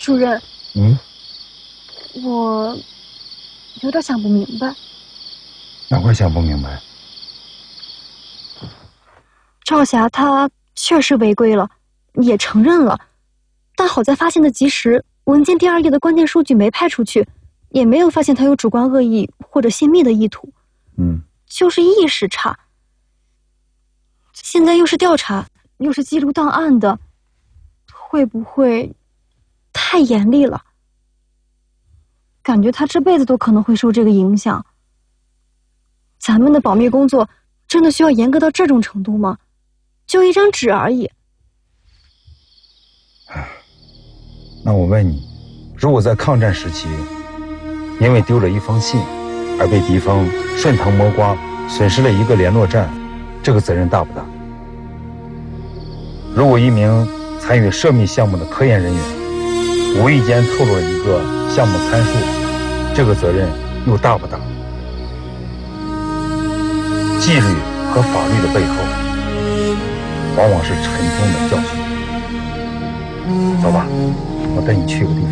主任，我有点想不明白。 哪块想不明白？ 赵霞她确实违规了，也承认了，但好在发现的及时，文件第2页的关键数据没派出去，也没有发现她有主观恶意或者泄密的意图。就是意识差。现在又是调查，又是记录档案的，会不会太严厉了？感觉他这辈子都可能会受这个影响。咱们的保密工作真的需要严格到这种程度吗？就一张纸而已。 那我问你，如果在抗战时期，因为丢了一封信，而被敌方顺藤摸瓜，损失了一个联络站，这个责任大不大？如果一名参与涉密项目的科研人员，无意间透露了一个项目参数，这个责任又大不大？纪律和法律的背后，往往是沉痛的教训。走吧，我带你去个地方。